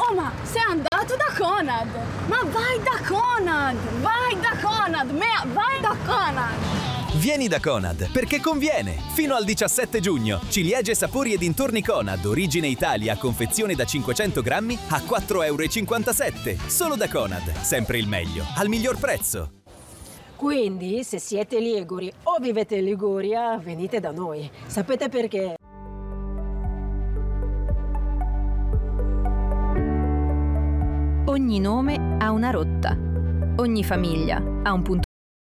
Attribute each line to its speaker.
Speaker 1: Oh, ma sei andato da Conad! Ma vai da Conad! Vai da Conad! Vai da Conad!
Speaker 2: Vieni da Conad, perché conviene! Fino al 17 giugno, ciliegie, sapori e dintorni Conad, origine Italia, confezione da 500 grammi a 4,57 €. Solo da Conad, sempre il meglio, al miglior prezzo.
Speaker 3: Quindi, se siete liguri o vivete in Liguria, venite da noi. Sapete perché?
Speaker 4: Ogni nome ha una rotta. Ogni famiglia ha un punto